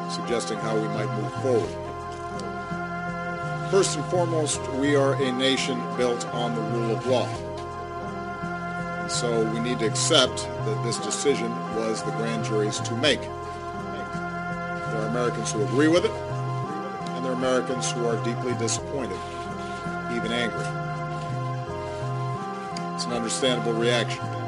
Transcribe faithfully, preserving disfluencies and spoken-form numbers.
suggesting how we might move forward. First and foremost, we are a nation built on the rule of law. And so we need to accept that this decision was the grand jury's to make. There are Americans who agree with it, and there are Americans who are deeply disappointed, even angry. It's an understandable reaction.